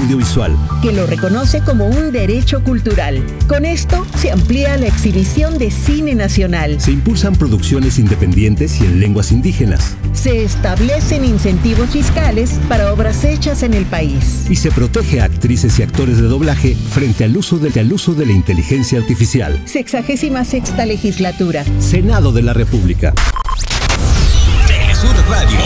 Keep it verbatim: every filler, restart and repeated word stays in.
audiovisual, que lo reconoce como un derecho cultural. Con esto se amplía la exhibición de cine nacional. Se impulsan producciones independientes y en lenguas indígenas. Se establecen incentivos fiscales para obras hechas en el país. Y se protege a actrices y actores de doblaje frente al uso de, al uso de la inteligencia artificial. Sexagésima sexta legislatura. Senado de la República. Telesur Radio.